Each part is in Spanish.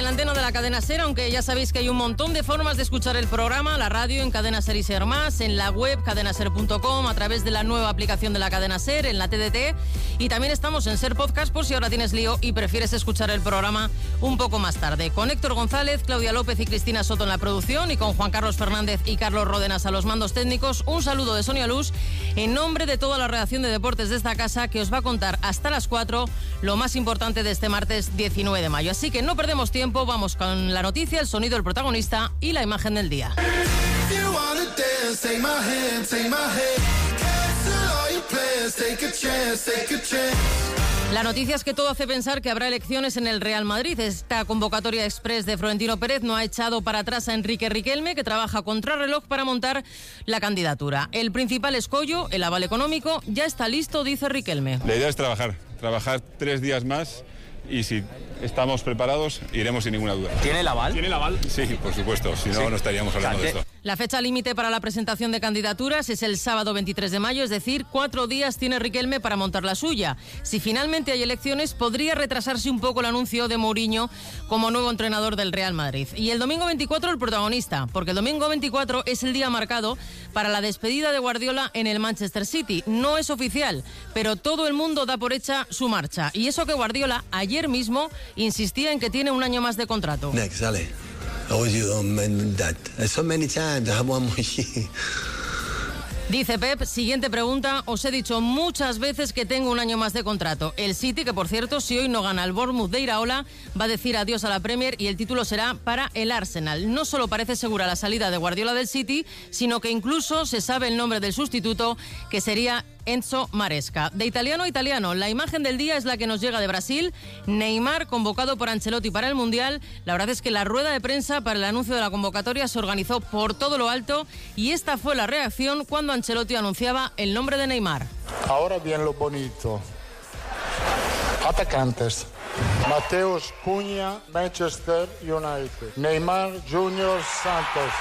la antena de la Cadena SER, aunque ya sabéis que hay un montón de formas de escuchar el programa, la radio en Cadena SER y SER Más, en la web cadenaser.com, a través de la nueva aplicación de la Cadena SER, en la TDT, y también estamos en SER Podcast por si ahora tienes lío y prefieres escuchar el programa un poco más tarde. Con Héctor González, Claudia López y Cristina Soto en la producción y con Juan Carlos Fernández y Carlos Ródenas a los mandos técnicos, un saludo de Sonia Luz en nombre de toda la redacción de deportes de esta casa que os va a contar hasta las 4 lo más importante de este martes 19 de mayo. Así que no perdemos tiempo, vamos con la noticia, el sonido del protagonista y la imagen del día. La noticia es que todo hace pensar que habrá elecciones en el Real Madrid. Esta convocatoria express de Florentino Pérez no ha echado para atrás a Enrique Riquelme, que trabaja contrarreloj para montar la candidatura. El principal escollo, el aval económico, ya está listo, dice Riquelme. La idea es trabajar 3 días más y si estamos preparados iremos sin ninguna duda. ¿Tiene el aval? ¿Tiene el aval? Sí, por supuesto, si no, no estaríamos hablando de esto. La fecha límite para la presentación de candidaturas es el sábado 23 de mayo, es decir, 4 días tiene Riquelme para montar la suya. Si finalmente hay elecciones, podría retrasarse un poco el anuncio de Mourinho como nuevo entrenador del Real Madrid. Y el domingo 24 el protagonista, porque el domingo 24 es el día marcado para la despedida de Guardiola en el Manchester City. No es oficial, pero todo el mundo da por hecha su marcha. Y eso que Guardiola ayer mismo insistía en que tiene un año más de contrato. Next, Ale. I always you that. So many times I have one more year. Dice Pep, siguiente pregunta, os he dicho muchas veces que tengo un año más de contrato. El City, que por cierto, si hoy no gana el Bournemouth de Iraola, va a decir adiós a la Premier y el título será para el Arsenal. No solo parece segura la salida de Guardiola del City, sino que incluso se sabe el nombre del sustituto, que sería Enzo Maresca. De italiano a italiano, la imagen del día es la que nos llega de Brasil. Neymar, convocado por Ancelotti para el Mundial. La verdad es que la rueda de prensa para el anuncio de la convocatoria se organizó por todo lo alto y esta fue la reacción cuando Ancelotti anunciaba el nombre de Neymar. Ahora bien lo bonito. Atacantes. Mateus Cunha, Manchester United. Neymar Junior Santos.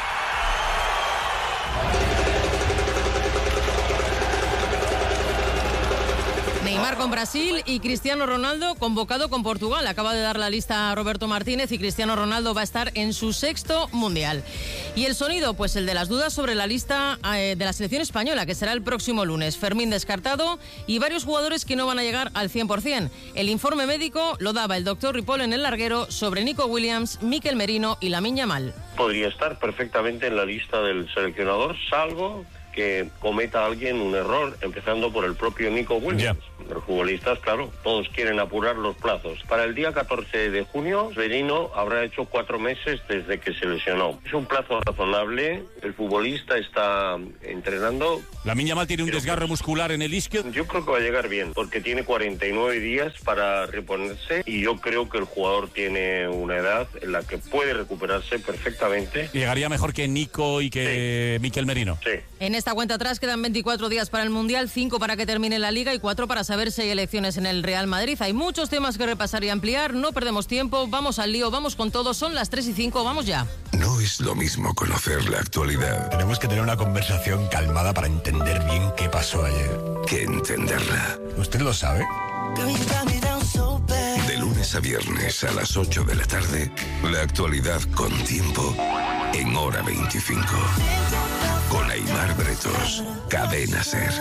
Neymar con Brasil y Cristiano Ronaldo convocado con Portugal. Acaba de dar la lista a Roberto Martínez y Cristiano Ronaldo va a estar en su 6º Mundial. Y el sonido, pues el de las dudas sobre la lista de la selección española, que será el próximo lunes. Fermín descartado y varios jugadores que no van a llegar al 100%. El informe médico lo daba el doctor Ripoll en el larguero sobre Nico Williams, Mikel Merino y Lamine Yamal. Podría estar perfectamente en la lista del seleccionador, salvo que cometa alguien un error, empezando por el propio Nico Williams. Los futbolistas, claro, todos quieren apurar los plazos. Para el día 14 de junio, Merino habrá hecho 4 meses desde que se lesionó. Es un plazo razonable, el futbolista está entrenando. Lamine Yamal tiene un desgarro muscular en el isquio. Yo creo que va a llegar bien, porque tiene 49 días para reponerse y yo creo que el jugador tiene una edad en la que puede recuperarse perfectamente. Llegaría mejor que Nico y que Mikel Merino. Sí. En esta cuenta atrás quedan 24 días para el Mundial, 5 para que termine la Liga y 4 para saber si hay elecciones en el Real Madrid. Hay muchos temas que repasar y ampliar, no perdemos tiempo, vamos al lío, vamos con todo, son las 3:05, vamos ya. No es lo mismo conocer la actualidad. Tenemos que tener una conversación calmada para entender bien qué pasó ayer. Que entenderla. ¿Usted lo sabe? De lunes a viernes a las 8 de la tarde, la actualidad con tiempo en Hora 25. Con Aimar Bretos, Cadena SER.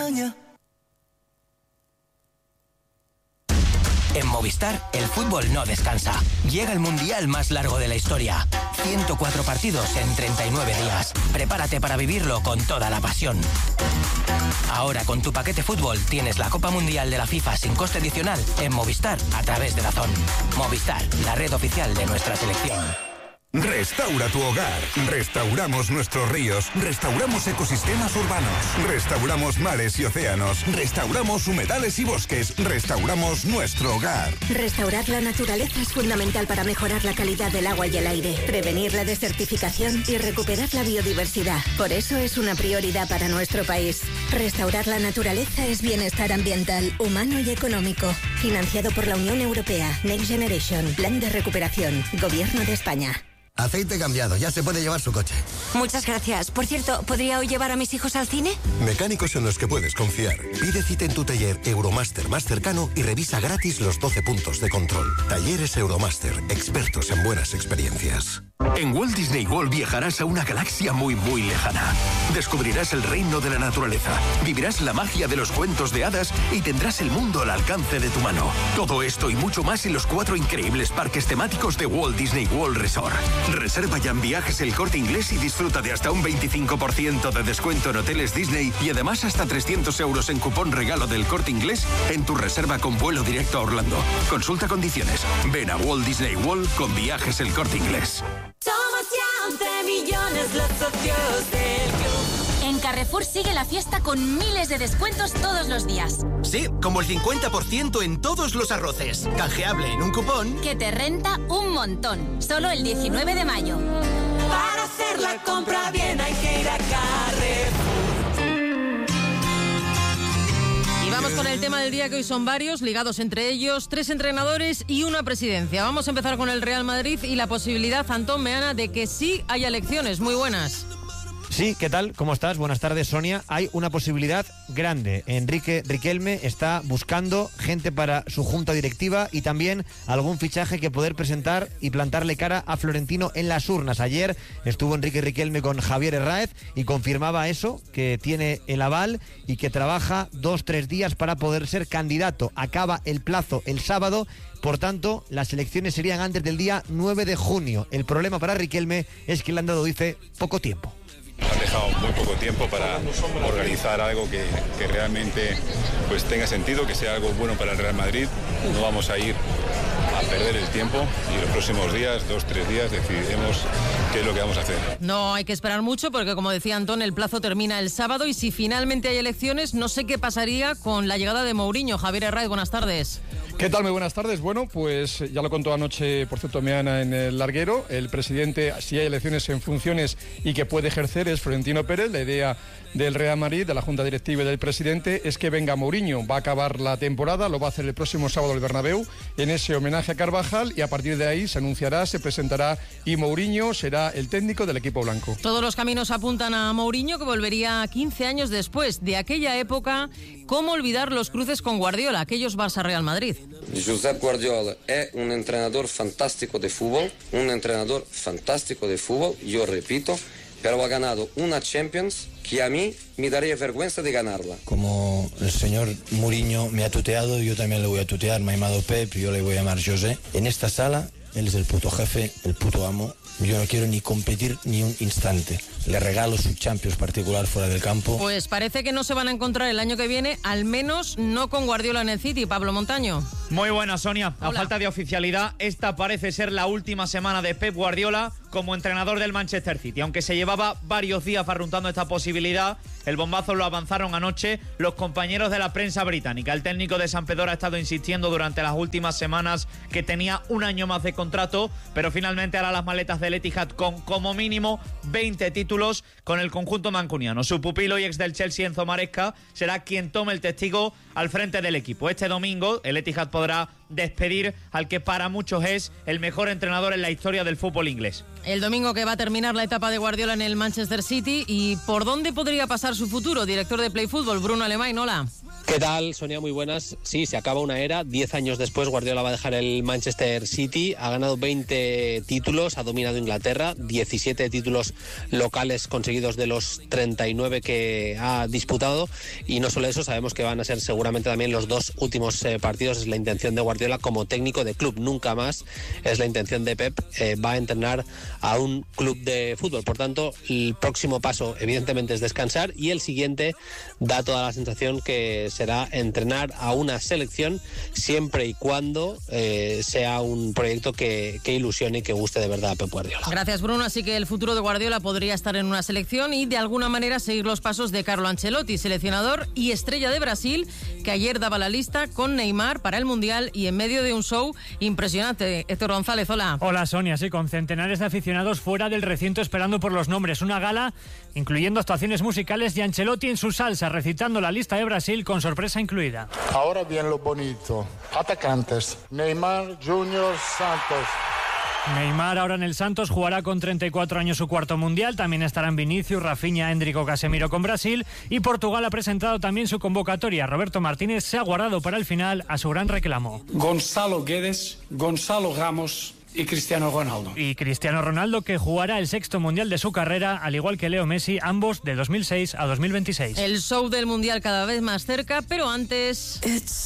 En Movistar, el fútbol no descansa. Llega el mundial más largo de la historia. 104 partidos en 39 días. Prepárate para vivirlo con toda la pasión. Ahora con tu paquete fútbol tienes la Copa Mundial de la FIFA sin coste adicional en Movistar a través de DAZN. Movistar, la red oficial de nuestra selección. Restaura tu hogar. Restauramos nuestros ríos. Restauramos ecosistemas urbanos. Restauramos mares y océanos. Restauramos humedales y bosques. Restauramos nuestro hogar. Restaurar la naturaleza es fundamental para mejorar la calidad del agua y el aire, prevenir la desertificación y recuperar la biodiversidad. Por eso es una prioridad para nuestro país. Restaurar la naturaleza es bienestar ambiental, humano y económico. Financiado por la Unión Europea. Next Generation. Plan de recuperación. Gobierno de España. Aceite cambiado, ya se puede llevar su coche. Muchas gracias. Por cierto, ¿podría hoy llevar a mis hijos al cine? Mecánicos en los que puedes confiar. Pide cita en tu taller Euromaster más cercano y revisa gratis los 12 puntos de control. Talleres Euromaster, expertos en buenas experiencias. En Walt Disney World viajarás a una galaxia muy, muy lejana. Descubrirás el reino de la naturaleza, vivirás la magia de los cuentos de hadas y tendrás el mundo al alcance de tu mano. Todo esto y mucho más en los 4 increíbles parques temáticos de Walt Disney World Resort. Reserva ya en Viajes El Corte Inglés y disfruta de hasta un 25% de descuento en hoteles Disney y además hasta 300 euros en cupón regalo del Corte Inglés en tu reserva con vuelo directo a Orlando. Consulta condiciones. Ven a Walt Disney World con Viajes El Corte Inglés. Somos ya 11 millones los socios del club. En Carrefour sigue la fiesta con miles de descuentos todos los días. Sí, como el 50% en todos los arroces. Canjeable en un cupón que te renta un montón. Solo el 19 de mayo. Para hacer la compra bien hay que ir a Carrefour. Y vamos con el tema del día, que hoy son varios, ligados entre ellos 3 entrenadores y una presidencia. Vamos a empezar con el Real Madrid y la posibilidad, Antón Meana, de que sí haya elecciones. Muy buenas. Sí, ¿qué tal? ¿Cómo estás? Buenas tardes, Sonia. Hay una posibilidad grande. Enrique Riquelme está buscando gente para su junta directiva y también algún fichaje que poder presentar y plantarle cara a Florentino en las urnas. Ayer estuvo Enrique Riquelme con Javier Herráez y confirmaba eso, que tiene el aval y que trabaja 2-3 días para poder ser candidato. Acaba el plazo el sábado. Por tanto, las elecciones serían antes del día 9 de junio. El problema para Riquelme es que le han dado, dice, poco tiempo. Han dejado muy poco tiempo para organizar algo que realmente pues tenga sentido, que sea algo bueno para el Real Madrid. No vamos a ir a perder el tiempo y los próximos días, 2-3 días, decidiremos qué es lo que vamos a hacer. No hay que esperar mucho porque, como decía Antón, el plazo termina el sábado y si finalmente hay elecciones, no sé qué pasaría con la llegada de Mourinho. Javier Herráez, buenas tardes. ¿Qué tal? Muy buenas tardes. Bueno, pues ya lo contó anoche, por cierto, Meana en el larguero. El presidente, si hay elecciones en funciones y que puede ejercer, es Florentino Pérez. La idea del Real Madrid, de la Junta Directiva y del presidente, es que venga Mourinho. Va a acabar la temporada, lo va a hacer el próximo sábado en el Bernabéu, en ese homenaje a Carvajal, y a partir de ahí se anunciará, se presentará y Mourinho será el técnico del equipo blanco. Todos los caminos apuntan a Mourinho, que volvería 15 años después. De aquella época, ¿cómo olvidar los cruces con Guardiola, aquellos Barça-Real Madrid? Josep Guardiola es un entrenador fantástico de fútbol, yo repito, pero ha ganado una Champions que a mí me daría vergüenza de ganarla. Como el señor Mourinho me ha tuteado, yo también le voy a tutear. Me ha llamado Pep, yo le voy a llamar José. En esta sala, él es el puto jefe, el puto amo. Yo no quiero ni competir ni un instante. Le regalo su Champions particular fuera del campo. Pues parece que no se van a encontrar el año que viene, al menos no con Guardiola en el City. Pablo Montaño. Muy buena, Sonia. Hola. A falta de oficialidad, esta parece ser la última semana de Pep Guardiola como entrenador del Manchester City. Aunque se llevaba varios días barruntando esta posibilidad, el bombazo lo avanzaron anoche los compañeros de la prensa británica. El técnico de San Pedro ha estado insistiendo durante las últimas semanas que tenía un año más de contrato, pero finalmente hará las maletas del Etihad con como mínimo 20 títulos con el conjunto mancuniano. Su pupilo y ex del Chelsea, Enzo Maresca, será quien tome el testigo al frente del equipo. Este domingo el Etihad podrá despedir al que para muchos es el mejor entrenador en la historia del fútbol inglés. El domingo que va a terminar la etapa de Guardiola en el Manchester City. ¿Y por dónde podría pasar su futuro? Director de Play Fútbol, Bruno Alemán, hola. ¿Qué tal, Sonia? Muy buenas. Sí, se acaba una era. 10 años después Guardiola va a dejar el Manchester City. Ha ganado 20 títulos, ha dominado Inglaterra, 17 títulos locales conseguidos de los 39 que ha disputado. Y no solo eso, sabemos que van a ser seguramente también los 2 últimos partidos. Es la intención de Guardiola como técnico de club. Nunca más es la intención de Pep. Va a entrenar a un club de fútbol. Por tanto, el próximo paso evidentemente es descansar y el siguiente da toda la sensación que será entrenar a una selección siempre y cuando sea un proyecto que ilusione y que guste de verdad a Pep Guardiola. Gracias, Bruno. Así que el futuro de Guardiola podría estar en una selección y de alguna manera seguir los pasos de Carlo Ancelotti, seleccionador y estrella de Brasil, que ayer daba la lista con Neymar para el Mundial y en medio de un show impresionante. Héctor González, hola. Hola, Sonia. Sí, con centenares de aficionados fuera del recinto esperando por los nombres. Una gala incluyendo actuaciones musicales y Ancelotti en su salsa recitando la lista de Brasil con sorpresa incluida. Ahora bien lo bonito. Atacantes. Neymar, Junior, Santos. Neymar ahora en el Santos jugará con 34 años su cuarto mundial. También estarán Vinicius, Rafinha, Endrick o Casemiro con Brasil. Y Portugal ha presentado también su convocatoria. Roberto Martínez se ha guardado para el final a su gran reclamo. Gonzalo Guedes, Gonzalo Ramos y Cristiano Ronaldo. Y Cristiano Ronaldo, que jugará el sexto mundial de su carrera, al igual que Leo Messi, ambos de 2006 a 2026. El show del mundial cada vez más cerca, pero antes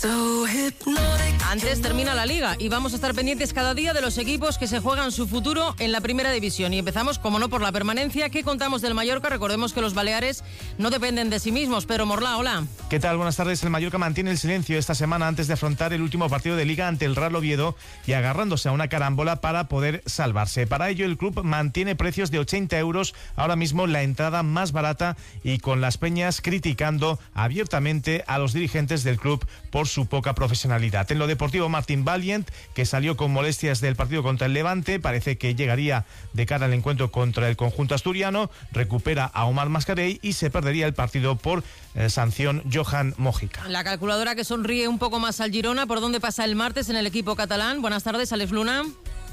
termina la liga y vamos a estar pendientes cada día de los equipos que se juegan su futuro en la primera división. Y empezamos, como no, por la permanencia. ¿Qué contamos del Mallorca? Recordemos que los baleares no dependen de sí mismos. Pedro Morlá, hola. ¿Qué tal? Buenas tardes. El Mallorca mantiene el silencio esta semana antes de afrontar el último partido de liga ante el Real Oviedo y agarrándose a una carambola para poder salvarse. Para ello, el club mantiene precios de 80 euros, ahora mismo la entrada más barata, y con las peñas criticando abiertamente a los dirigentes del club por su poca profesionalidad. En lo deportivo, Martín Valiant, que salió con molestias del partido contra el Levante, parece que llegaría de cara al encuentro contra el conjunto asturiano, recupera a Omar Mascarell y se perdería el partido por sanción Johan Mojica. La calculadora que sonríe un poco más al Girona, ¿por dónde pasa el martes en el equipo catalán? Buenas tardes, Alex Luna.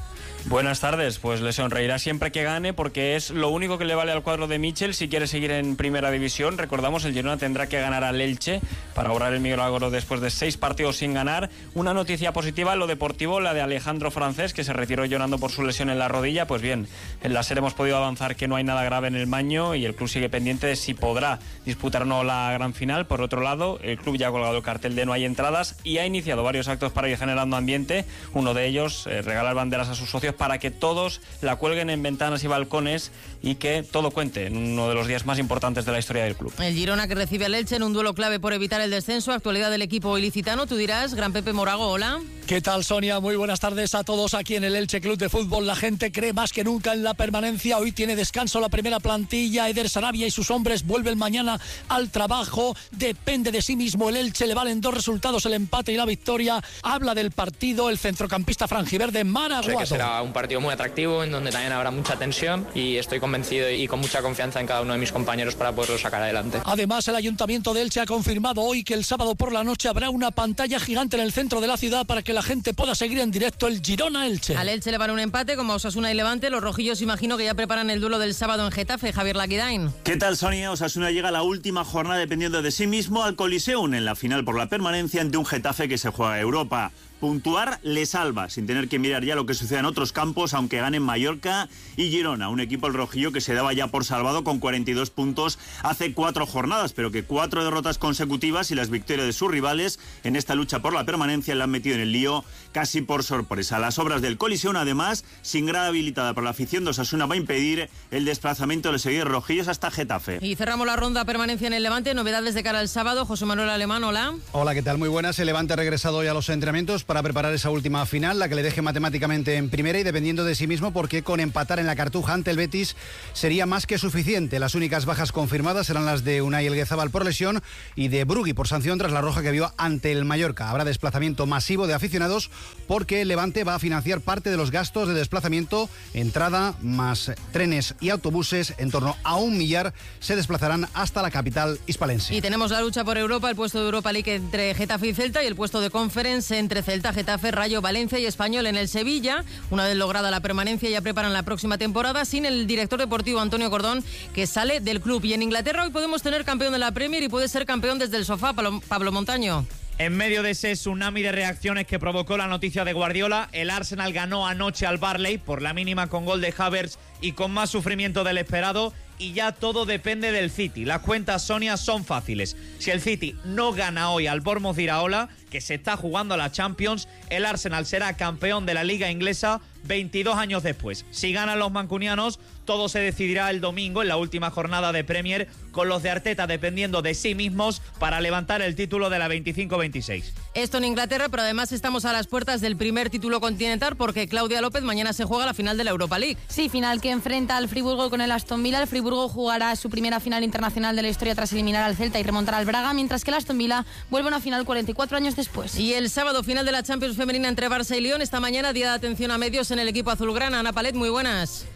Buenas tardes, pues le sonreirá siempre que gane porque es lo único que le vale al cuadro de Michel si quiere seguir en primera división. Recordamos, el Girona tendrá que ganar al Elche para obrar el milagro después de 6 partidos sin ganar. Una noticia positiva en lo deportivo, la de Alejandro Francés, que se retiró llorando por su lesión en la rodilla. Pues bien, en la SER hemos podido avanzar que no hay nada grave en el maño y el club sigue pendiente de si podrá disputar o no la gran final. Por otro lado, el club ya ha colgado el cartel de no hay entradas y ha iniciado varios actos para ir generando ambiente. Uno de ellos, regalar banderas a sus socios para que todos la cuelguen en ventanas y balcones y que todo cuente en uno de los días más importantes de la historia del club. El Girona, que recibe al Elche en un duelo clave por evitar el descenso. Actualidad del equipo ilicitano, tú dirás. Gran Pepe Morago, hola. ¿Qué tal, Sonia? Muy buenas tardes a todos aquí en el Elche Club de Fútbol. La gente cree más que nunca en la permanencia. Hoy tiene descanso la primera plantilla. Eder Sarabia y sus hombres vuelven mañana al trabajo. Depende de sí mismo el Elche. Le valen 2 resultados, el empate y la victoria. Habla del partido el centrocampista franjiverde Maraguato. Sé que será un partido muy atractivo, en donde también habrá mucha tensión y estoy convencido y con mucha confianza en cada uno de mis compañeros para poderlo sacar adelante. Además, el Ayuntamiento de Elche ha confirmado hoy que el sábado por la noche habrá una pantalla gigante en el centro de la ciudad para que la gente pueda seguir en directo el Girona-Elche. Al Elche le vale un empate como a Osasuna y Levante. Los rojillos imagino que ya preparan el duelo del sábado en Getafe. Javier Laquidain. ¿Qué tal, Sonia? Osasuna llega a la última jornada dependiendo de sí mismo al Coliseum en la final por la permanencia ante un Getafe que se juega a Europa. Puntuar le salva, sin tener que mirar ya lo que sucede en otros campos, aunque ganen Mallorca y Girona, un equipo el rojillo que se daba ya por salvado con 42 puntos hace 4 jornadas, pero que 4 derrotas consecutivas y las victorias de sus rivales en esta lucha por la permanencia le han metido en el lío casi por sorpresa. Las obras del Coliseum, además, sin grada habilitada por la afición de Osasuna, va a impedir el desplazamiento de los seguidores rojillos hasta Getafe. Y cerramos la ronda permanencia en el Levante. Novedades de cara al sábado. José Manuel Alemán, hola. Hola, ¿qué tal? Muy buenas. El Levante ha regresado hoy a los entrenamientos para preparar esa última final, la que le deje matemáticamente en primera y dependiendo de sí mismo, porque con empatar en la Cartuja ante el Betis sería más que suficiente. Las únicas bajas confirmadas serán las de Unai Elguezabal por lesión y de Brugui por sanción tras la roja que vio ante el Mallorca. Habrá desplazamiento masivo de aficionados porque el Levante va a financiar parte de los gastos de desplazamiento, entrada más trenes y autobuses. En torno a 1 millar se desplazarán hasta la capital hispalense. Y tenemos la lucha por Europa, el puesto de Europa League entre Getafe y Celta y el puesto de Conference entre Celta, Getafe, Rayo, Valencia y Español. En el Sevilla, una vez lograda la permanencia, ya preparan la próxima temporada sin el director deportivo Antonio Cordón, que sale del club. Y en Inglaterra hoy podemos tener campeón de la Premier y puede ser campeón desde el sofá, Pablo Montaño. En medio de ese tsunami de reacciones que provocó la noticia de Guardiola, el Arsenal ganó anoche al Burnley por la mínima con gol de Havertz y con más sufrimiento del esperado, y ya todo depende del City. Las cuentas, Sonia, son fáciles. Si el City no gana hoy al Bournemouth Iraola, que se está jugando a la Champions, el Arsenal será campeón de la Liga Inglesa 22 años después. Si ganan los mancunianos, todo se decidirá el domingo en la última jornada de Premier, con los de Arteta dependiendo de sí mismos para levantar el título de la 25-26. Esto en Inglaterra, pero además estamos a las puertas del primer título continental porque Claudia López, mañana se juega la final de la Europa League. Sí, final que enfrenta al Friburgo con el Aston Villa. El Friburgo jugará su primera final internacional de la historia tras eliminar al Celta y remontar al Braga, mientras que el Aston Villa vuelve a una final 44 años después. Y el sábado, final de la Champions femenina entre Barça y Lyon. Esta mañana, día de atención a medios en el equipo azulgrana. Ana Palet, muy buenas.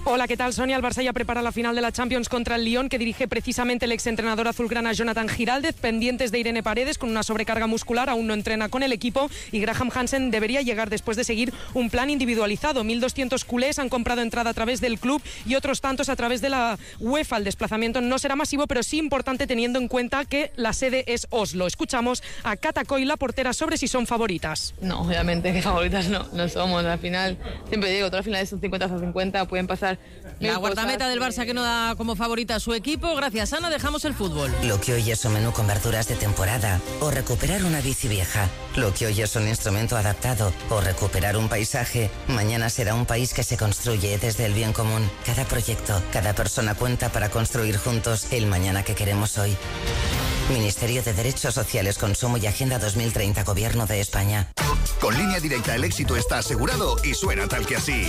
Hola, ¿qué tal, Sonia? El Barça ya prepara la final de la Champions contra el Lyon, que dirige precisamente el exentrenador azulgrana Jonathan Giraldez, pendientes de Irene Paredes con una sobrecarga muscular, aún no entrena con el equipo, y Graham Hansen debería llegar después de seguir un plan individualizado. 1.200 culés han comprado entrada a través del club y otros tantos a través de la UEFA. El desplazamiento no será masivo, pero sí importante teniendo en cuenta que la sede es Oslo. Escuchamos a Cata Coy, la portera, sobre si son favoritas. No, obviamente que favoritas no somos. Al final, siempre digo, todas las finales son 50-50, pueden pasar. La guardameta del Barça que no da como favorita a su equipo. Gracias, Ana, dejamos el fútbol. Lo que hoy es un menú con verduras de temporada o recuperar una bici vieja. Lo que hoy es un instrumento adaptado o recuperar un paisaje, mañana será un país que se construye desde el bien común. Cada proyecto, cada persona cuenta para construir juntos el mañana que queremos hoy. Ministerio de Derechos Sociales, Consumo y Agenda 2030, Gobierno de España. Con Línea Directa el éxito está asegurado y suena tal que así.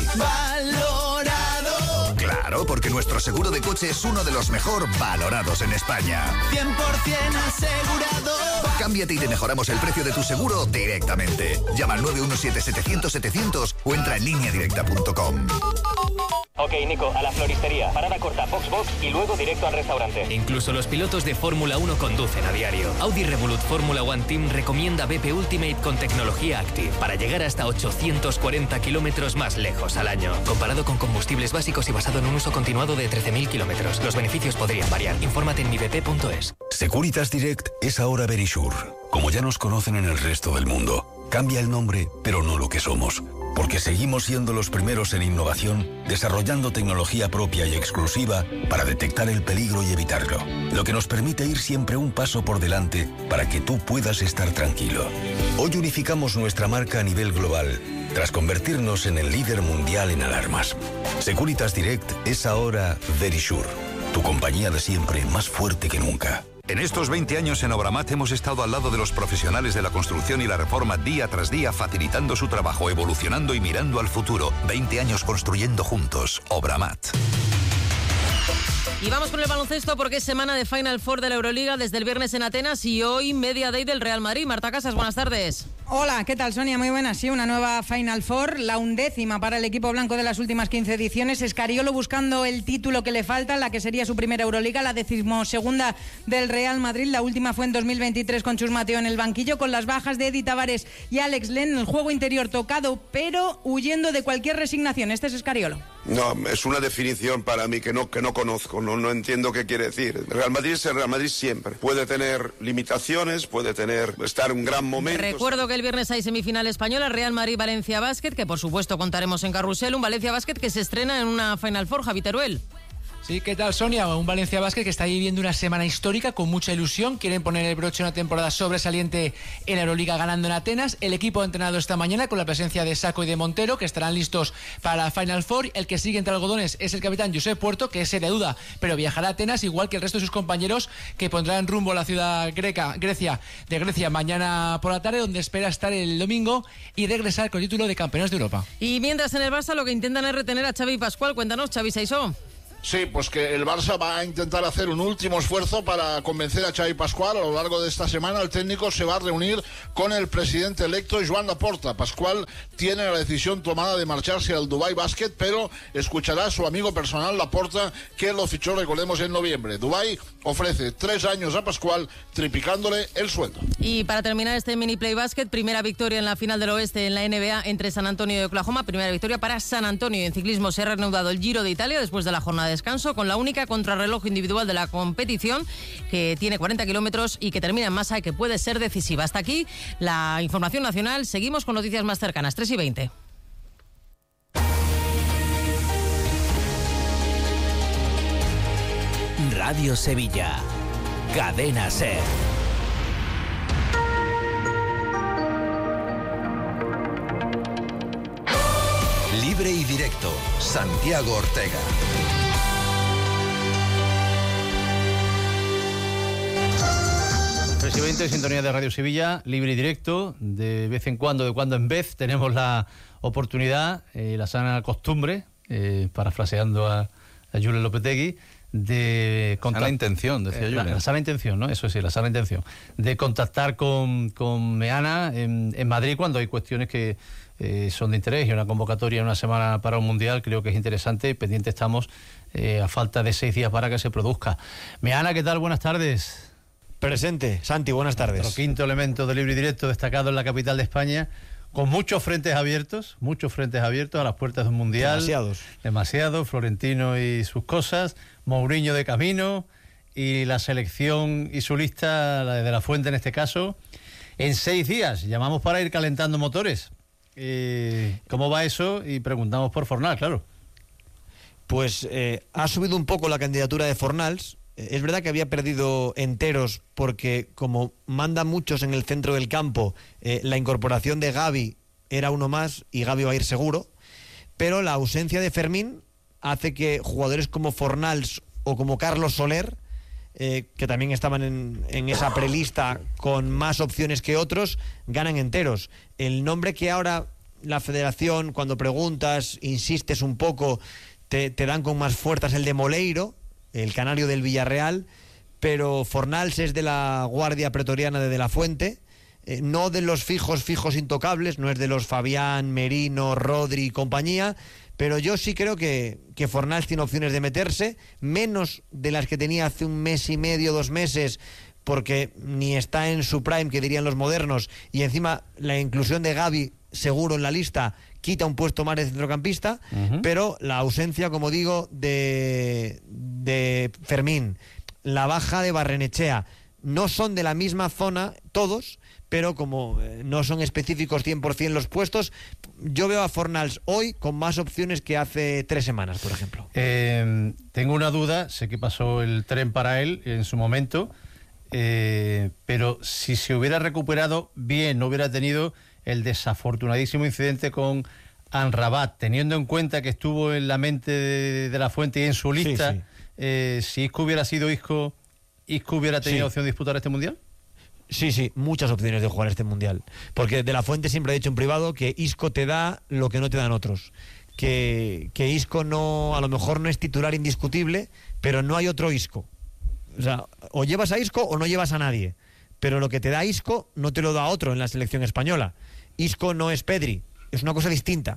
Valorado. Claro, porque nuestro seguro de coche es uno de los mejor valorados en España. 100% asegurado. Cámbiate y te mejoramos el precio de tu seguro directamente. Llama al 917-700-700 o entra en lineadirecta.com. Ok, Nico, a la floristería. Parada corta, box y luego directo al restaurante. Incluso los pilotos de Fórmula 1 conducen a diario. Audi Revolut Fórmula One Team recomienda BP Ultimate con tecnología Active para llegar hasta 840 kilómetros más lejos al año. Comparado con combustibles básicos y basado en un uso continuado de 13.000 kilómetros. Los beneficios podrían variar. Infórmate en mibp.es. Securitas Direct es ahora Verisure. Como ya nos conocen en el resto del mundo. Cambia el nombre, pero no lo que somos. Porque seguimos siendo los primeros en innovación, desarrollando tecnología propia y exclusiva para detectar el peligro y evitarlo. Lo que nos permite ir siempre un paso por delante para que tú puedas estar tranquilo. Hoy unificamos nuestra marca a nivel global, tras convertirnos en el líder mundial en alarmas. Securitas Direct es ahora Verisure, tu compañía de siempre más fuerte que nunca. En estos 20 años en Obramat hemos estado al lado de los profesionales de la construcción y la reforma día tras día, facilitando su trabajo, evolucionando y mirando al futuro. 20 años construyendo juntos. Obramat. Y vamos con el baloncesto porque es semana de Final Four de la Euroliga desde el viernes en Atenas y hoy Media Day del Real Madrid. Marta Casas, buenas tardes. Hola, ¿qué tal, Sonia? Muy buenas. Sí, una nueva Final Four, la 11ª para el equipo blanco de las últimas 15 ediciones. Escariolo buscando el título que le falta, la que sería su primera Euroliga, la 12ª del Real Madrid. La última fue en 2023 con Chus Mateo en el banquillo, con las bajas de Eddie Tavares y Alex Len. El juego interior tocado, pero huyendo de cualquier resignación. Este es Escariolo. No, es una definición para mí que no conozco, no entiendo qué quiere decir. El Real Madrid es el Real Madrid siempre. Puede tener limitaciones, puede estar en un gran momento. Recuerdo que el viernes hay semifinal española, Real Madrid-Valencia Basket, que por supuesto contaremos en Carrusel, un Valencia Basket que se estrena en una Final Four, Javi Teruel. Sí, ¿qué tal, Sonia? Un Valencia Basket que está viviendo una semana histórica con mucha ilusión. Quieren poner el broche a una temporada sobresaliente en la Euroliga ganando en Atenas. El equipo ha entrenado esta mañana con la presencia de Sacco y de Montero, que estarán listos para la Final Four. El que sigue entre algodones es el capitán Josep Puerto, que es seria duda, pero viajará a Atenas igual que el resto de sus compañeros, que pondrán rumbo a la ciudad Grecia mañana por la tarde, donde espera estar el domingo y regresar con el título de campeones de Europa. Y mientras en el Barça lo que intentan es retener a Xavi Pascual. Cuéntanos, Xavi Saisó. Sí, pues que el Barça va a intentar hacer un último esfuerzo para convencer a Xavi Pascual. A lo largo de esta semana el técnico se va a reunir con el presidente electo Joan Laporta. Pascual tiene la decisión tomada de marcharse al Dubai Basket, pero escuchará a su amigo personal Laporta, que lo fichó, recordemos, en noviembre. Dubai ofrece 3 años a Pascual, triplicándole el sueldo. Y para terminar este mini play basket, primera victoria en la final del oeste en la NBA entre San Antonio y Oklahoma. Primera victoria para San Antonio. En ciclismo se ha reanudado el Giro de Italia después de la jornada de descanso, con la única contrarreloj individual de la competición, que tiene 40 kilómetros y que termina en masa y que puede ser decisiva. Hasta aquí la información nacional. Seguimos con noticias más cercanas, 3:20. Radio Sevilla, Cadena SER. Libre y directo, Santiago Ortega. Presidente, sintonía de Radio Sevilla, libre y directo. De vez en cuando, en vez, tenemos la oportunidad, la sana costumbre, parafraseando a Julen Lopetegui, la intención, decía yo. La sana intención, ¿no? Eso sí, la sana intención. De contactar con Meana en Madrid cuando hay cuestiones que son de interés, y una convocatoria en una semana para un mundial creo que es interesante. Pendiente estamos a falta de 6 días para que se produzca. Meana, ¿qué tal? Buenas tardes. Presente. Santi, buenas tardes. Nuestro quinto elemento de Libre y Directo destacado en la capital de España, con muchos frentes abiertos a las puertas de un mundial. Demasiados. Florentino y sus cosas, Mourinho de camino, y la selección y su lista, la de La Fuente en este caso, en 6 días. Llamamos para ir calentando motores. ¿Cómo va eso? Y preguntamos por Fornals, claro. Pues ha subido un poco la candidatura de Fornals. Es verdad que había perdido enteros porque, como mandan muchos en el centro del campo, la incorporación de Gavi era uno más y Gavi va a ir seguro, pero la ausencia de Fermín hace que jugadores como Fornals o como Carlos Soler, que también estaban en esa prelista con más opciones que otros, ganan enteros. El nombre que ahora la federación, cuando preguntas, insistes un poco, te dan con más fuerza es el de Moleiro, el canario del Villarreal, pero Fornals es de la guardia pretoriana de La Fuente, no de los fijos intocables, no es de los Fabián, Merino, Rodri y compañía, pero yo sí creo que Fornals tiene opciones de meterse, menos de las que tenía hace un mes y medio, 2 meses, porque ni está en su prime, que dirían los modernos, y encima la inclusión de Gavi seguro en la lista quita un puesto más de centrocampista, pero la ausencia, como digo, de Fermín, la baja de Barrenechea, no son de la misma zona todos, pero como no son específicos 100% los puestos, yo veo a Fornals hoy con más opciones que hace 3 semanas, por ejemplo. Tengo una duda, sé que pasó el tren para él en su momento, pero si se hubiera recuperado bien, no hubiera tenido el desafortunadísimo incidente con Amrabat, teniendo en cuenta que estuvo en la mente de La Fuente y en su lista, si Isco hubiera sido Isco hubiera tenido opción de disputar este mundial. Sí, muchas opciones de jugar este mundial, porque De La Fuente siempre ha dicho en privado que Isco te da lo que no te dan otros, que Isco no, a lo mejor no es titular indiscutible, pero no hay otro Isco. O sea, o llevas a Isco o no llevas a nadie, pero lo que te da Isco no te lo da otro en la selección española. Isco no es Pedri, es una cosa distinta,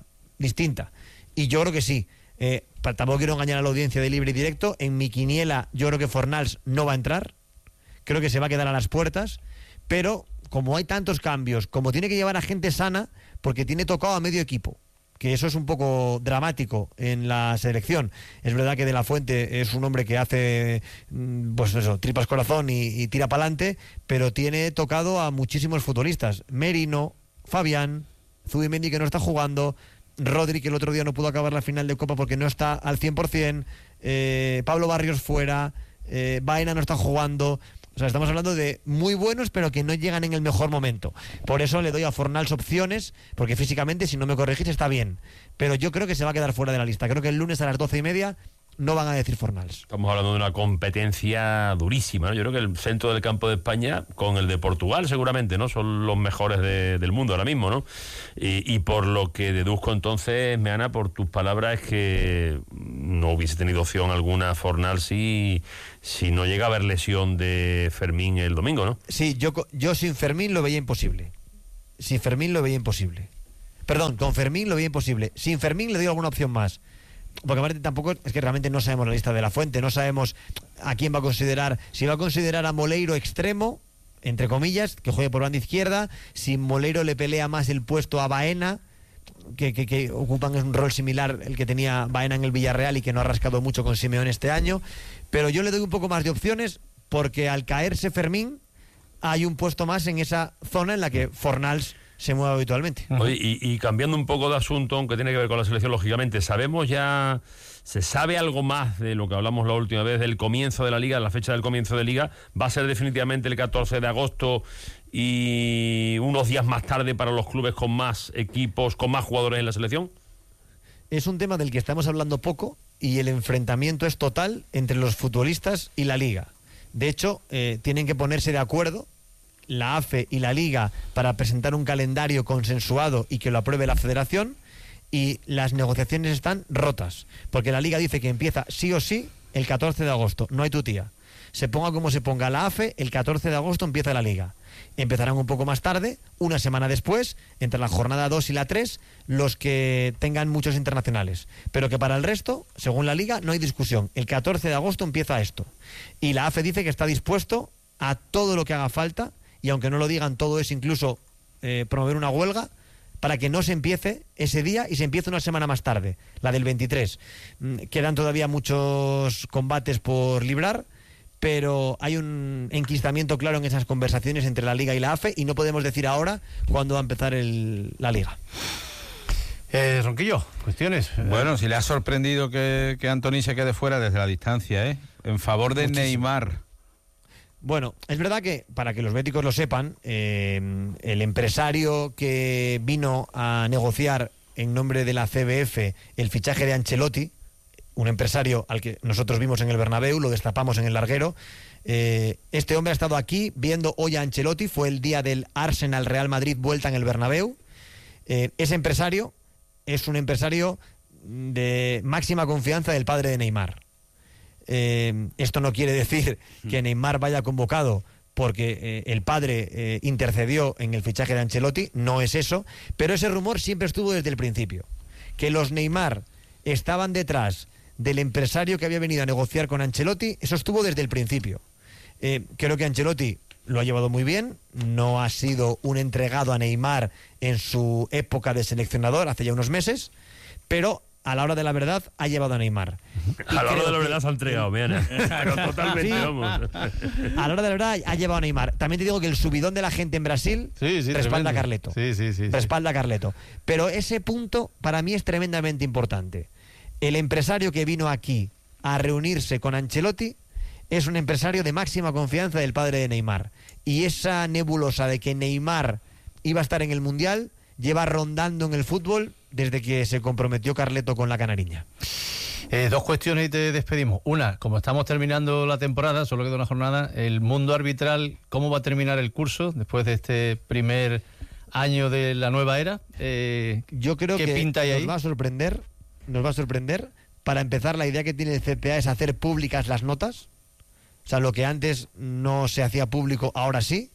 y yo creo que sí. Tampoco quiero engañar a la audiencia de Libre y Directo. En mi quiniela yo creo que Fornals no va a entrar, creo que se va a quedar a las puertas, pero como hay tantos cambios, como tiene que llevar a gente sana, porque tiene tocado a medio equipo, que eso es un poco dramático en la selección. Es verdad que De La Fuente es un hombre que hace pues eso, tripas corazón y tira para adelante, pero tiene tocado a muchísimos futbolistas: Merino, Fabián, Zubimendi, que no está jugando, Rodri, que el otro día no pudo acabar la final de Copa porque no está al 100%, Pablo Barrios fuera, Baena no está jugando. O sea, estamos hablando de muy buenos, pero que no llegan en el mejor momento. Por eso le doy a Fornals opciones, porque físicamente, si no me corregís, está bien. Pero yo creo que se va a quedar fuera de la lista. Creo que el lunes a las 12:30 no van a decir Fornals. Estamos hablando de una competencia durísima, ¿no? Yo creo que el centro del campo de España, con el de Portugal seguramente, ¿no? Son los mejores del mundo ahora mismo, ¿no? Y por lo que deduzco entonces, Meana, por tus palabras, es que no hubiese tenido opción alguna Fornals si no llega a haber lesión de Fermín el domingo, ¿no? Sí, yo sin Fermín lo veía imposible. Perdón, con Fermín lo veía imposible. Sin Fermín le doy alguna opción más. Porque aparte tampoco es que realmente no sabemos la lista de La Fuente, no sabemos a quién va a considerar, si va a considerar a Moleiro extremo, entre comillas, que juegue por banda izquierda, si Moleiro le pelea más el puesto a Baena, que ocupan un rol similar el que tenía Baena en el Villarreal y que no ha rascado mucho con Simeone este año, pero yo le doy un poco más de opciones porque al caerse Fermín hay un puesto más en esa zona en la que Fornals se mueve habitualmente. Oye, y cambiando un poco de asunto, aunque tiene que ver con la selección, lógicamente, ¿se sabe algo más de lo que hablamos la última vez, del comienzo de la Liga, la fecha del comienzo de Liga? ¿Va a ser definitivamente el 14 de agosto y unos días más tarde para los clubes con más equipos, con más jugadores en la selección? Es un tema del que estamos hablando poco y el enfrentamiento es total entre los futbolistas y la Liga. De hecho, tienen que ponerse de acuerdo la AFE y la Liga para presentar un calendario consensuado y que lo apruebe la Federación, y las negociaciones están rotas, porque la Liga dice que empieza sí o sí el 14 de agosto, no hay tutía. Se ponga como se ponga la AFE, el 14 de agosto empieza la Liga. Empezarán un poco más tarde, una semana después, entre la jornada 2 y la 3, los que tengan muchos internacionales. Pero que para el resto, según la Liga, no hay discusión. El 14 de agosto empieza esto. Y la AFE dice que está dispuesto a todo lo que haga falta, y aunque no lo digan, todo es incluso promover una huelga, para que no se empiece ese día y se empiece una semana más tarde, la del 23. Quedan todavía muchos combates por librar, pero hay un enquistamiento claro en esas conversaciones entre la Liga y la AFE, y no podemos decir ahora cuándo va a empezar la Liga. Ronquillo, cuestiones. Bueno, si le ha sorprendido que Antony se quede fuera desde la distancia, en favor de muchísimo. Neymar. Bueno, es verdad que, para que los béticos lo sepan, el empresario que vino a negociar en nombre de la CBF el fichaje de Ancelotti, un empresario al que nosotros vimos en el Bernabéu, lo destapamos en el larguero, este hombre ha estado aquí viendo hoy a Ancelotti, fue el día del Arsenal Real Madrid vuelta en el Bernabéu. Ese empresario es un empresario de máxima confianza del padre de Neymar. Esto no quiere decir que Neymar vaya convocado porque el padre intercedió en el fichaje de Ancelotti, no es eso, pero ese rumor siempre estuvo desde el principio, que los Neymar estaban detrás del empresario que había venido a negociar con Ancelotti, eso estuvo desde el principio. Creo que Ancelotti lo ha llevado muy bien, no ha sido un entregado a Neymar en su época de seleccionador hace ya unos meses, pero a la hora de la verdad ha llevado a Neymar. A la hora de la verdad se ha entregado, mira. Pero totalmente, sí. Vamos. A la hora de la verdad ha llevado a Neymar. También te digo que el subidón de la gente en Brasil respalda a Carleto. Sí. Respalda a Carleto. Pero ese punto para mí es tremendamente importante. El empresario que vino aquí a reunirse con Ancelotti es un empresario de máxima confianza del padre de Neymar. Y esa nebulosa de que Neymar iba a estar en el Mundial lleva rondando en el fútbol desde que se comprometió Carleto con la canariña. Dos cuestiones y te despedimos. Una, como estamos terminando la temporada, solo queda una jornada, el mundo arbitral, ¿cómo va a terminar el curso después de este primer año de la nueva era? Yo creo que pinta ahí? Nos va a sorprender. Para empezar, la idea que tiene el CPA es hacer públicas las notas. O sea, lo que antes no se hacía público, ahora sí.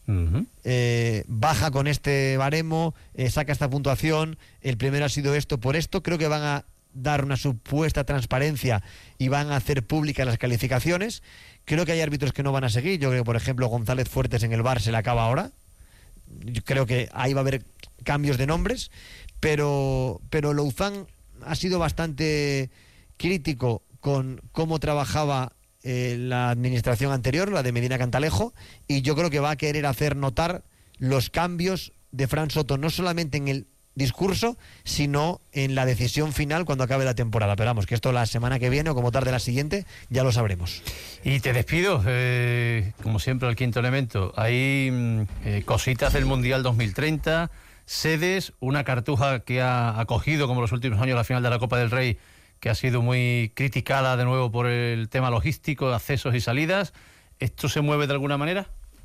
Baja con este baremo, saca esta puntuación, el primero ha sido esto por esto. Creo que van a dar una supuesta transparencia y van a hacer públicas las calificaciones. Creo que hay árbitros que no van a seguir. Yo creo que, por ejemplo, González Fuertes en el VAR se le acaba ahora. Yo creo que ahí va a haber cambios de nombres, pero Louzán ha sido bastante crítico con cómo trabajaba la administración anterior, la de Medina Cantalejo, y yo creo que va a querer hacer notar los cambios de Fran Soto, no solamente en el discurso, sino en la decisión final cuando acabe la temporada. Pero vamos, que esto la semana que viene o como tarde la siguiente ya lo sabremos. Y te despido, como siempre, al quinto elemento. Hay cositas del Mundial 2030, sedes, una Cartuja que ha acogido, como los últimos años, la final de la Copa del Rey, que ha sido muy criticada de nuevo por el tema logístico, de accesos y salidas. ¿Esto se mueve de alguna manera?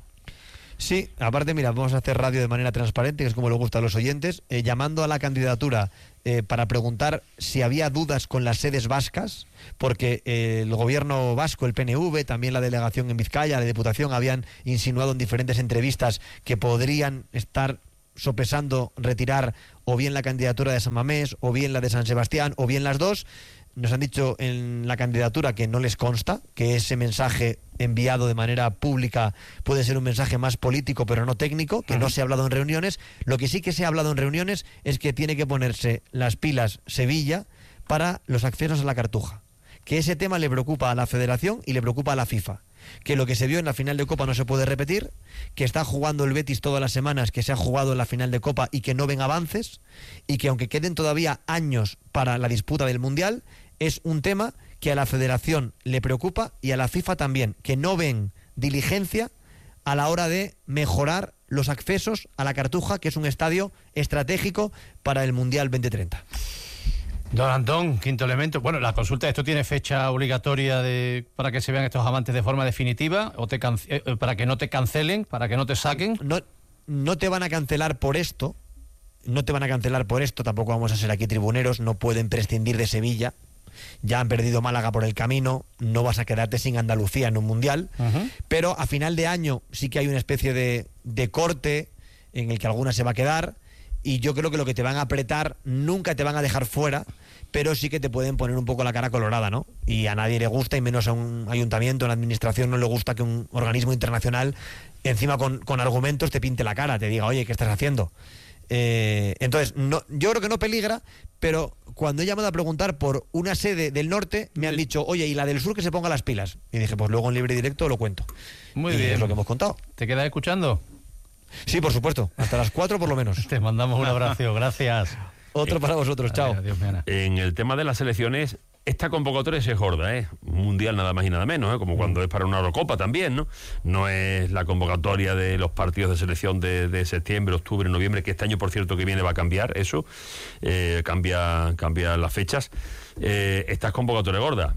Sí, aparte, mira, vamos a hacer radio de manera transparente, que es como le gusta a los oyentes, llamando a la candidatura para preguntar si había dudas con las sedes vascas, porque el gobierno vasco, el PNV, también la delegación en Vizcaya, la Diputación, habían insinuado en diferentes entrevistas que podrían estar sopesando retirar o bien la candidatura de San Mamés, o bien la de San Sebastián, o bien las dos. Nos han dicho en la candidatura que no les consta, que ese mensaje enviado de manera pública puede ser un mensaje más político pero no técnico, que no se ha hablado en reuniones. Lo que sí que se ha hablado en reuniones es que tiene que ponerse las pilas Sevilla para los accesos a la Cartuja, que ese tema le preocupa a la Federación y le preocupa a la FIFA, que lo que se vio en la final de Copa no se puede repetir, que está jugando el Betis todas las semanas que se ha jugado en la final de Copa y que no ven avances, y que aunque queden todavía años para la disputa del Mundial, es un tema que a la Federación le preocupa y a la FIFA también, que no ven diligencia a la hora de mejorar los accesos a la Cartuja, que es un estadio estratégico para el Mundial 2030. Don Antón, quinto elemento. Bueno, la consulta, ¿esto tiene fecha obligatoria para que se vean estos amantes de forma definitiva? ¿O para que no te cancelen, para que no te saquen? No te van a cancelar por esto. No te van a cancelar por esto. Tampoco vamos a ser aquí tribuneros. No pueden prescindir de Sevilla. ya han perdido Málaga por el camino, no vas a quedarte sin Andalucía en un Mundial, pero a final de año sí que hay una especie de corte en el que alguna se va a quedar, y yo creo que lo que te van a apretar nunca te van a dejar fuera, pero sí que te pueden poner un poco la cara colorada, ¿no? Y a nadie le gusta, y menos a un ayuntamiento, a una administración, no le gusta que un organismo internacional, encima con argumentos, te pinte la cara, te diga, oye, ¿qué estás haciendo? Entonces, yo creo que no peligra, pero cuando he llamado a preguntar por una sede del norte, me han dicho, oye, y la del sur que se ponga las pilas. Y dije, pues luego en Libre y Directo lo cuento. Muy bien. Es lo que hemos contado. ¿Te quedas escuchando? Sí, por supuesto, hasta las 4 por lo menos. Te mandamos un abrazo, gracias. Otro para vosotros, chao. Adiós, en el tema de las selecciones, esta convocatoria es gorda, un mundial nada más y nada menos, como cuando es para una Eurocopa también, ¿no? No es la convocatoria de los partidos de selección de septiembre, octubre, noviembre, que este año, por cierto, que viene va a cambiar eso, cambia las fechas. Esta es convocatoria gorda.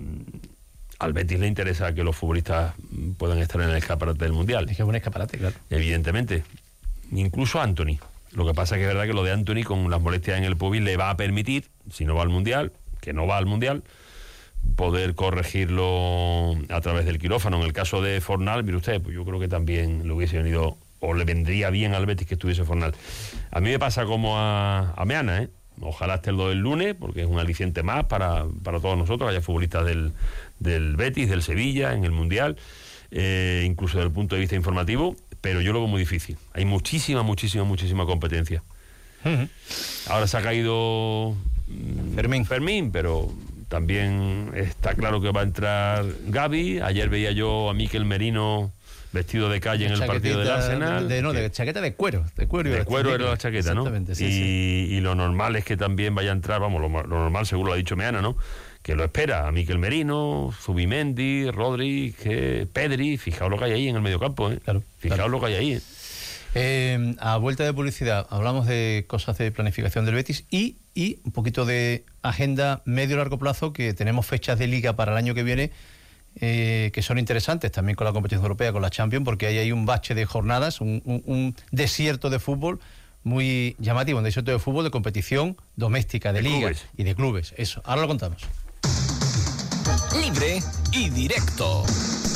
Al Betis le interesa que los futbolistas puedan estar en el escaparate del mundial. Es que es un escaparate, claro. Evidentemente. Incluso a Anthony. Lo que pasa es que es verdad que lo de Anthony, con las molestias en el pubis, le va a permitir, si no va al mundial, que no va al mundial, poder corregirlo a través del quirófano. En el caso de Fornal, mire usted, pues yo creo que también le hubiese venido, o le vendría bien al Betis que estuviese Fornal. A mí me pasa como a Meana, Ojalá esté el lunes, porque es un aliciente más para todos nosotros, haya futbolistas del Betis, del Sevilla, en el mundial, incluso desde el punto de vista informativo, pero yo lo veo muy difícil. Hay muchísima competencia. Ahora se ha caído Fermín, pero también está claro que va a entrar Gavi. Ayer veía yo a Mikel Merino vestido de calle en el partido del Arsenal. De chaqueta de cuero. De cuero era la chaqueta, ¿no? Sí, y lo normal es que también vaya a entrar, vamos, lo normal seguro lo ha dicho Meana, ¿no? Que lo espera a Mikel Merino, Zubimendi, Rodri, Pedri. Fijaos lo que hay ahí en el mediocampo, Claro. Fijaos lo que hay ahí, A vuelta de publicidad hablamos de cosas de planificación del Betis y un poquito de agenda medio-largo plazo, que tenemos fechas de liga para el año que viene que son interesantes también con la competición europea, con la Champions, porque ahí hay un bache de jornadas, un desierto de fútbol muy llamativo, un desierto de fútbol de competición doméstica, de liga clubes. Y de clubes. Eso, ahora lo contamos. Libre y directo.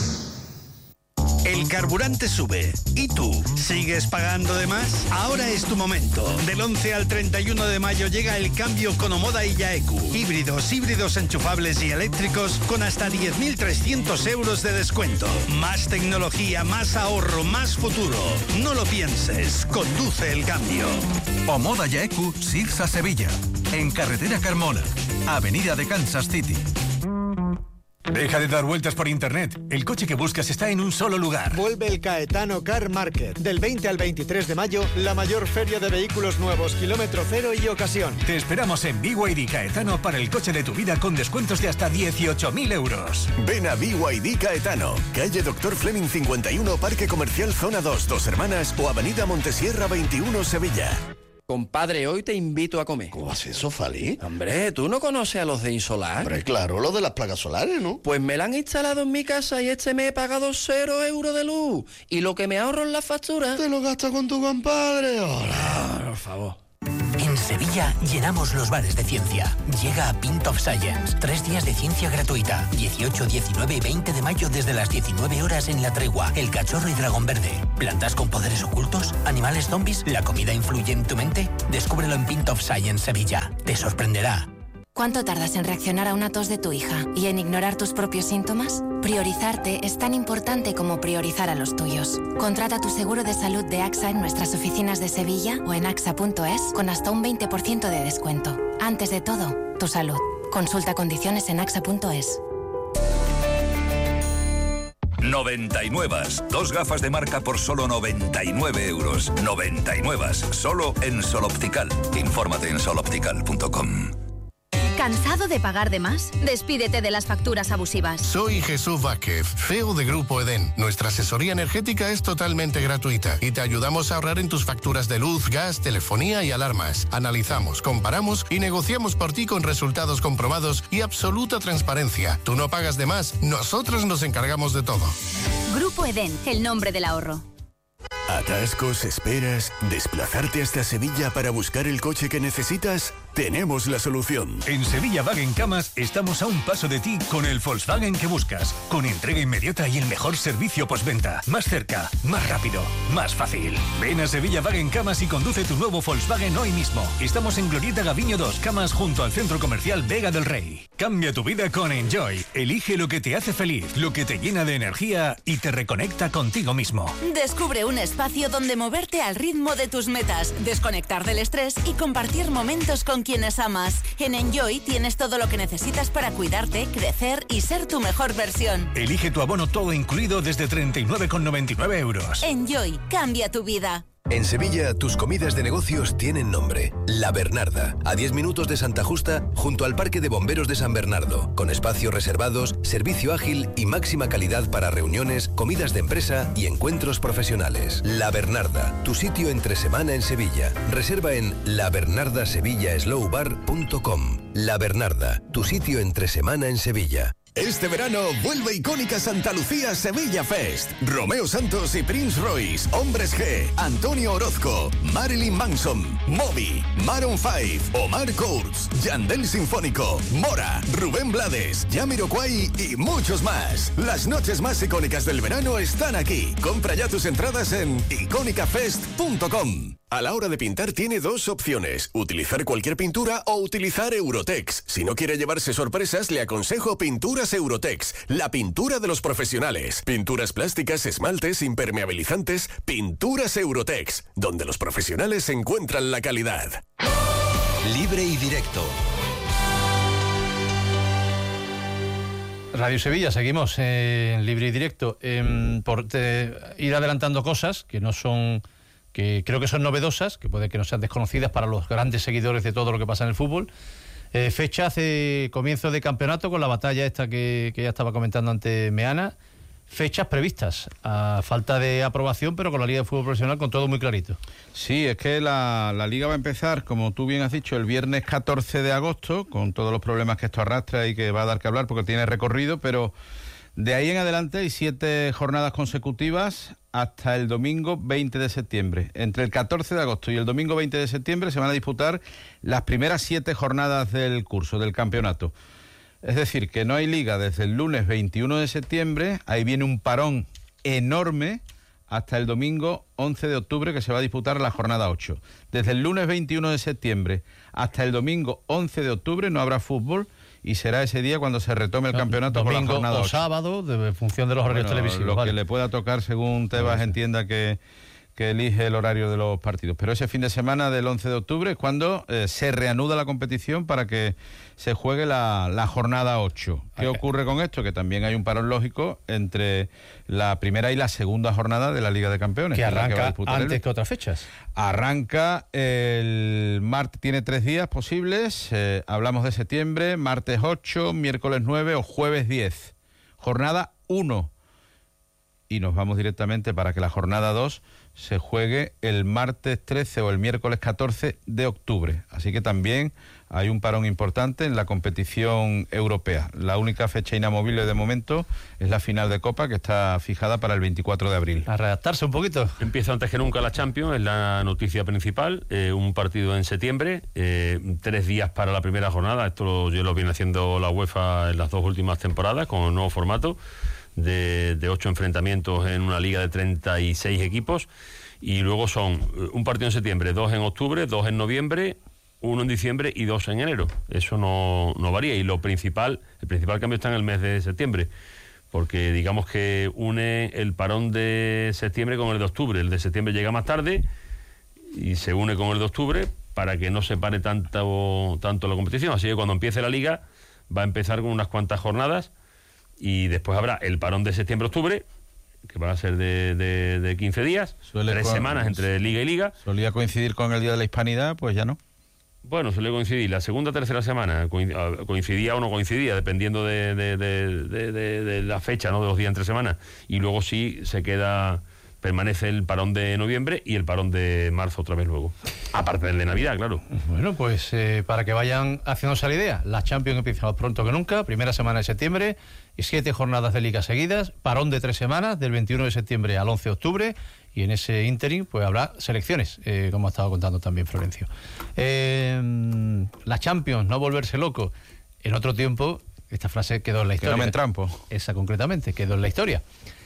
El carburante sube. ¿Y tú? ¿Sigues pagando de más? Ahora es tu momento. Del 11 al 31 de mayo llega el cambio con Omoda y Yaeku. Híbridos enchufables y eléctricos con hasta 10.300 euros de descuento. Más tecnología, más ahorro, más futuro. No lo pienses. Conduce el cambio. Omoda Yaeku, Sirsa, Sevilla. En carretera Carmona. Avenida de Kansas City. Deja de dar vueltas por internet. El coche que buscas está en un solo lugar. Vuelve el Caetano Car Market. Del 20 al 23 de mayo, la mayor feria de vehículos nuevos, kilómetro cero y ocasión. Te esperamos en BYD Caetano para el coche de tu vida con descuentos de hasta 18.000 euros. Ven a BYD Caetano, calle Dr. Fleming 51, Parque Comercial Zona 2, Dos Hermanas, o Avenida Montesierra 21, Sevilla. Compadre, hoy te invito a comer. ¿Cómo haces eso, Fali? Hombre, ¿tú no conoces a los de Insolar? Hombre, claro, lo de las placas solares, ¿no? Pues me la han instalado en mi casa y este mes he pagado 0 euros de luz. Y lo que me ahorro en la factura... ¿Te lo gastas con tu compadre? Hola. Por favor. En Sevilla llenamos los bares de ciencia. Llega a Pint of Science. 3 días de ciencia gratuita. 18, 19 y 20 de mayo desde las 19 horas en La Tregua, El Cachorro y Dragón Verde. ¿Plantas con poderes ocultos? ¿Animales zombies? ¿La comida influye en tu mente? Descúbrelo en Pint of Science Sevilla. Te sorprenderá. ¿Cuánto tardas en reaccionar a una tos de tu hija y en ignorar tus propios síntomas? Priorizarte es tan importante como priorizar a los tuyos. Contrata tu seguro de salud de AXA en nuestras oficinas de Sevilla o en axa.es con hasta un 20% de descuento. Antes de todo, tu salud. Consulta condiciones en axa.es. 99. 2 gafas de marca por solo 99 euros. 99. Solo en Sol Optical. Infórmate en soloptical.com. ¿Cansado de pagar de más? Despídete de las facturas abusivas. Soy Jesús Vázquez, CEO de Grupo Edén. Nuestra asesoría energética es totalmente gratuita y te ayudamos a ahorrar en tus facturas de luz, gas, telefonía y alarmas. Analizamos, comparamos y negociamos por ti con resultados comprobados y absoluta transparencia. Tú no pagas de más, nosotros nos encargamos de todo. Grupo Edén, el nombre del ahorro. Atascos, esperas, desplazarte hasta Sevilla para buscar el coche que necesitas. tenemos la solución. En Sevilla Wagen Camas estamos a un paso de ti con el Volkswagen que buscas. Con entrega inmediata y el mejor servicio postventa. Más cerca, más rápido, más fácil. Ven a Sevilla Wagen Camas y conduce tu nuevo Volkswagen hoy mismo. Estamos en Glorieta Gaviño 2, Camas, junto al Centro Comercial Vega del Rey. Cambia tu vida con Enjoy. Elige lo que te hace feliz, lo que te llena de energía y te reconecta contigo mismo. Descubre un espacio donde moverte al ritmo de tus metas, desconectar del estrés y compartir momentos con quienes amas. En Enjoy tienes todo lo que necesitas para cuidarte, crecer y ser tu mejor versión. Elige tu abono todo incluido desde 39,99 euros. Enjoy, cambia tu vida. En Sevilla, tus comidas de negocios tienen nombre. La Bernarda, a 10 minutos de Santa Justa, junto al Parque de Bomberos de San Bernardo, con espacios reservados, servicio ágil y máxima calidad para reuniones, comidas de empresa y encuentros profesionales. La Bernarda, tu sitio entre semana en Sevilla. Reserva en labernardasevillaslowbar.com. La Bernarda, tu sitio entre semana en Sevilla. Este verano vuelve icónica Santa Lucía Sevilla Fest. Romeo Santos y Prince Royce, Hombres G, Antonio Orozco, Marilyn Manson, Moby, Maroon 5, Omar Courtz, Yandel Sinfónico, Mora, Rubén Blades, Jamiroquai y muchos más. Las noches más icónicas del verano están aquí. Compra ya tus entradas en iconicafest.com. A la hora de pintar tiene dos opciones, utilizar cualquier pintura o utilizar Eurotex. Si no quiere llevarse sorpresas, le aconsejo Pinturas Eurotex, la pintura de los profesionales. Pinturas plásticas, esmaltes, impermeabilizantes, Pinturas Eurotex, donde los profesionales encuentran la calidad. Libre y directo. Radio Sevilla, seguimos en Libre y Directo. Por ir adelantando cosas que no son... que creo que son novedosas, que puede que no sean desconocidas para los grandes seguidores de todo lo que pasa en el fútbol. Fecha hace comienzo de campeonato con la batalla esta que ya estaba comentando antes Meana. Fechas previstas, a falta de aprobación, pero con la Liga de Fútbol Profesional con todo muy clarito. Sí, es que la Liga va a empezar, como tú bien has dicho, el viernes 14 de agosto, con todos los problemas que esto arrastra y que va a dar que hablar porque tiene recorrido, pero... de ahí en adelante hay 7 jornadas consecutivas hasta el domingo 20 de septiembre. Entre el 14 de agosto y el domingo 20 de septiembre se van a disputar las primeras 7 jornadas del curso, del campeonato. Es decir, que no hay liga desde el lunes 21 de septiembre, ahí viene un parón enorme hasta el domingo 11 de octubre que se va a disputar la jornada 8. Desde el lunes 21 de septiembre hasta el domingo 11 de octubre no habrá fútbol, y será ese día cuando se retome el campeonato con la jornada 8. O sábado, en función de los horarios televisivos. Lo que le pueda tocar según Tebas entienda que elige el horario de los partidos. Pero ese fin de semana del 11 de octubre es cuando se reanuda la competición para que se juegue la jornada 8. ¿Qué ocurre con esto? Que también hay un parón lógico entre la primera y la segunda jornada de la Liga de Campeones. Que arranca antes que otras fechas. Arranca el martes, tiene 3 días posibles. Hablamos de septiembre, martes 8, miércoles 9 o jueves 10. Jornada 1. Y nos vamos directamente para que la jornada 2 se juegue el martes 13 o el miércoles 14 de octubre. Así que también hay un parón importante en la competición europea. La única fecha inamovible de momento es la final de Copa, que está fijada para el 24 de abril. A redactarse un poquito. Empieza antes que nunca la Champions, es la noticia principal. Un partido en septiembre, 3 días para la primera jornada. Esto ya lo viene haciendo la UEFA en las 2 últimas temporadas con el nuevo formato de 8 enfrentamientos en una liga de 36 equipos, y luego son un partido en septiembre, 2 en octubre, 2 en noviembre, 1 en diciembre y 2 en enero. Eso no varía, y el principal cambio está en el mes de septiembre, porque digamos que une el parón de septiembre con el de octubre. El de septiembre llega más tarde y se une con el de octubre para que no se pare tanto la competición. Así que cuando empiece la liga va a empezar con unas cuantas jornadas, y después habrá el parón de septiembre-octubre, que van a ser de 15 días, 3 semanas entre liga y liga. Solía coincidir con el Día de la Hispanidad, pues ya no. Bueno, suele coincidir. La segunda o tercera semana coincidía o no coincidía, dependiendo de la fecha, ¿no?, de los días entre semanas. Y luego sí se queda permanece el parón de noviembre y el parón de marzo otra vez luego. Aparte del de Navidad, claro. Bueno, pues para que vayan haciéndose la idea, la Champions empieza más pronto que nunca, primera semana de septiembre, y 7 jornadas de liga seguidas, parón de 3 semanas, del 21 de septiembre al 11 de octubre, y en ese ínterin pues habrá selecciones, como ha estado contando también Florencio. La Champions, no volverse loco. En otro tiempo, esta frase quedó en la historia. Que no me entrampo. Esa concretamente, quedó en la historia.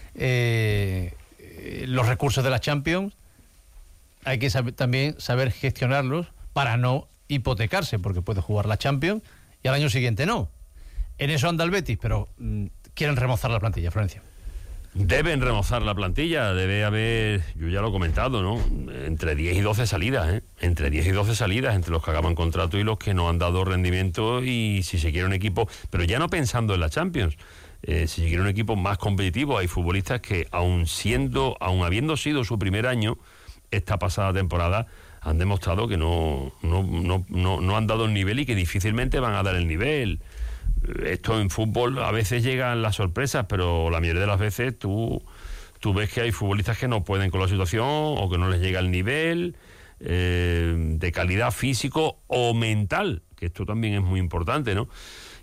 Los recursos de la Champions hay que también saber gestionarlos para no hipotecarse, porque puede jugar la Champions y al año siguiente no. En eso anda el Betis, pero quieren remozar la plantilla, Florencio. Deben remozar la plantilla, debe haber, yo ya lo he comentado, ¿no? Entre 10 y 12 salidas, entre 10 y 12 salidas, entre los que acaban contrato y los que no han dado rendimiento, y si se quiere un equipo, pero ya no pensando en la Champions, si se quiere un equipo más competitivo, hay futbolistas que aun habiendo sido su primer año, esta pasada temporada, han demostrado que no han dado el nivel y que difícilmente van a dar el nivel. Esto en fútbol a veces llegan las sorpresas, pero la mayoría de las veces tú ves que hay futbolistas que no pueden con la situación o que no les llega el nivel de calidad físico o mental, que esto también es muy importante, ¿no?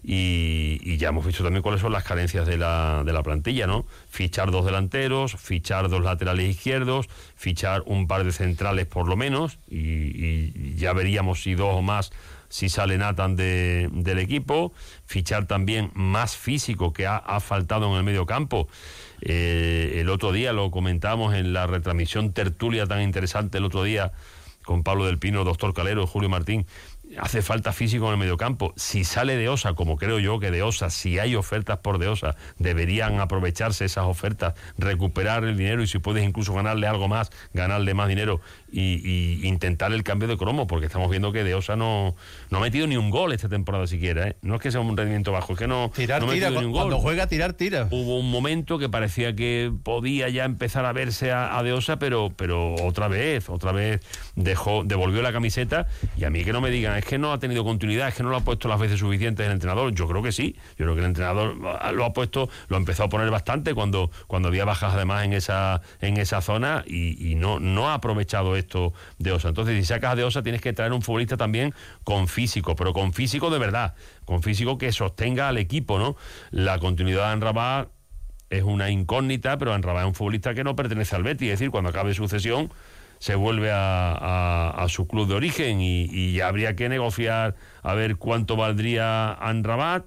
Y ya hemos visto también cuáles son las carencias de la plantilla, ¿no? Fichar 2 delanteros, fichar 2 laterales izquierdos, fichar un par de centrales por lo menos, y ya veríamos si 2 o más si sale Nathan del equipo, fichar también más físico, que ha faltado en el medio campo. El otro día lo comentamos en la retransmisión tertulia tan interesante el otro día con Pablo del Pino, Doctor Calero, Julio Martín. Hace falta físico en el mediocampo. Si sale de Osa, como creo yo que de Osa, si hay ofertas por de Osa, deberían aprovecharse esas ofertas, recuperar el dinero, y si puedes incluso ganarle algo más, ganarle más dinero y intentar el cambio de cromo, porque estamos viendo que de Osa no ha metido ni un gol esta temporada siquiera, ¿eh? No es que sea un rendimiento bajo, es que no ha metido ni un gol. Cuando juega, tira. Hubo un momento que parecía que podía ya empezar a verse a de Osa, pero otra vez devolvió la camiseta, y a mí que no me digan es que no ha tenido continuidad, es que no lo ha puesto las veces suficientes el entrenador. Yo creo que sí, yo creo que el entrenador lo empezó a poner bastante cuando había bajas además en esa zona, y no ha aprovechado esto de Osa. Entonces, si sacas de Osa, tienes que traer un futbolista también con físico, pero con físico de verdad, con físico que sostenga al equipo, ¿no? La continuidad de Amrabat es una incógnita, pero Amrabat es un futbolista que no pertenece al Betis, es decir, cuando acabe su cesión se vuelve a su club de origen, y ya habría que negociar a ver cuánto valdría Amrabat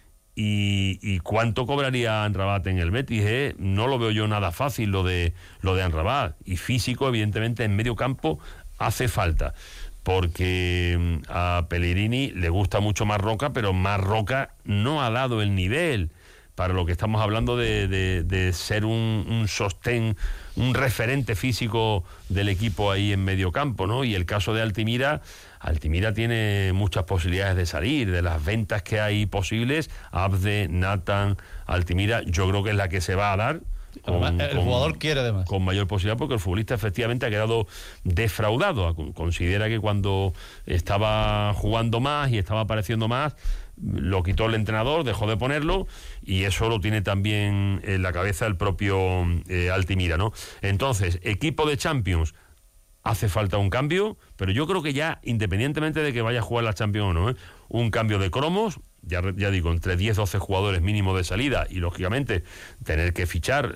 y cuánto cobraría Amrabat en el Betis, ¿eh? No lo veo yo nada fácil lo de Amrabat. Y físico, evidentemente, en medio campo hace falta, porque a Pellegrini le gusta mucho Marroca, pero Marroca no ha dado el nivel para lo que estamos hablando de ser un sostén, un referente físico del equipo ahí en medio campo, ¿no? Y el caso de Altimira tiene muchas posibilidades de salir. De las ventas que hay posibles, Abde, Nathan, Altimira, yo creo que es la que se va a dar. El jugador quiere además. Con mayor posibilidad, porque el futbolista efectivamente ha quedado defraudado. Considera que cuando estaba jugando más y estaba apareciendo más, lo quitó el entrenador, dejó de ponerlo, y eso lo tiene también en la cabeza el propio Altimira, ¿no? Entonces, equipo de Champions, hace falta un cambio, pero yo creo que ya, independientemente de que vaya a jugar la Champions o no, un cambio de cromos, ya digo, entre 10-12 jugadores mínimo de salida, y lógicamente tener que fichar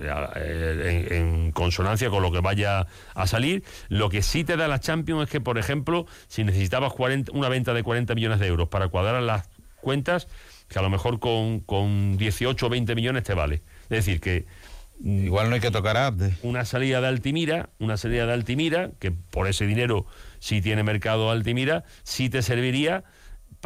en consonancia con lo que vaya a salir. Lo que sí te da la Champions es que, por ejemplo, si necesitabas una venta de 40 millones de euros para cuadrar las cuentas, que a lo mejor con 18 o 20 millones te vale. Es decir, que igual no hay que tocar a Abde. Una salida de Altimira, que por ese dinero sí tiene mercado Altimira, sí te serviría